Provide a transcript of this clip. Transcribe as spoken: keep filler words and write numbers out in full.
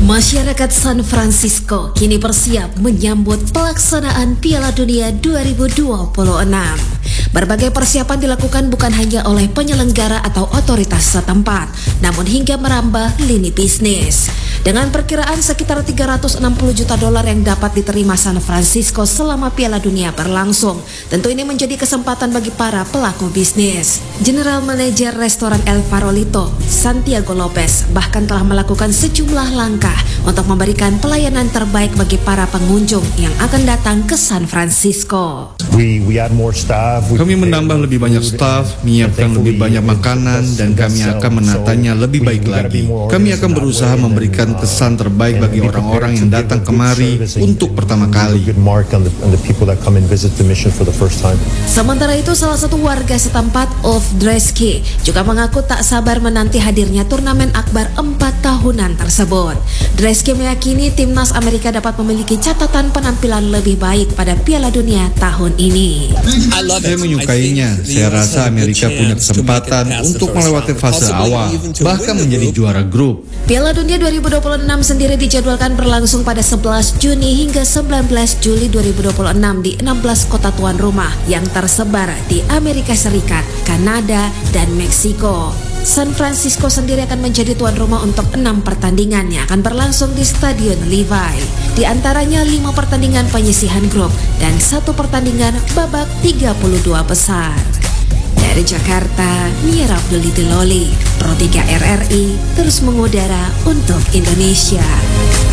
Masyarakat San Francisco kini bersiap menyambut pelaksanaan Piala Dunia dua ribu dua puluh enam. Berbagai persiapan dilakukan bukan hanya oleh penyelenggara atau otoritas setempat, namun hingga merambah lini bisnis. Dengan perkiraan sekitar tiga ratus enam puluh juta dolar yang dapat diterima San Francisco selama Piala Dunia berlangsung, tentu ini menjadi kesempatan bagi para pelaku bisnis. General Manager Restoran El Farolito, Santiago Lopez, bahkan telah melakukan sejumlah langkah untuk memberikan pelayanan terbaik bagi para pengunjung yang akan datang ke San Francisco. We, we add more staff, we Kami menambah lebih banyak staf, menyiapkan lebih banyak makanan, dan kami akan menatanya lebih baik lagi. Kami akan berusaha memberikan kesan terbaik bagi orang-orang yang datang kemari untuk pertama kali. Sementara itu, salah satu warga setempat, Ulf Dreske, juga mengaku tak sabar menanti hadirnya turnamen akbar empat tahunan tersebut. Dreske meyakini timnas Amerika dapat memiliki catatan penampilan lebih baik pada Piala Dunia tahun ini. Saya menyukainya. Saya rasa Amerika punya kesempatan untuk melewati fase awal, bahkan menjadi juara grup. Piala Dunia dua ribu dua puluh enam sendiri dijadwalkan berlangsung pada sebelas Juni hingga sembilan belas Juli dua ribu dua puluh enam di enam belas kota tuan rumah yang tersebar di Amerika Serikat, Kanada, dan Meksiko. San Francisco sendiri akan menjadi tuan rumah untuk enam pertandingan yang akan berlangsung di Stadion Levi. Di antaranya lima pertandingan penyisihan grup dan satu pertandingan babak tiga puluh dua besar. Dari Jakarta, Mia Abdul Loli, Pro tiga R R I, terus mengudara untuk Indonesia.